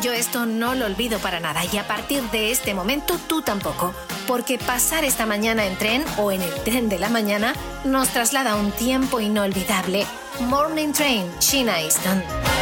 Yo esto no lo olvido para nada y a partir de este momento tú tampoco. Porque pasar esta mañana en tren o en el tren de la mañana nos traslada a un tiempo inolvidable. Morning Train, Sheena Easton.